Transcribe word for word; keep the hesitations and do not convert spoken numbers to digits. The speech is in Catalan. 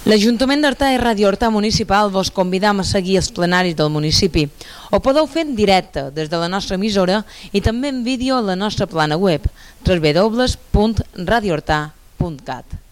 L'Ajuntament d'Artà i Ràdio Artà Municipal vos convidam a seguir els plenaris del municipi. Ho podeu fer en directe des de la nostra emissora i també en vídeo a la nostra plana web w w w punt radio artà punt cat.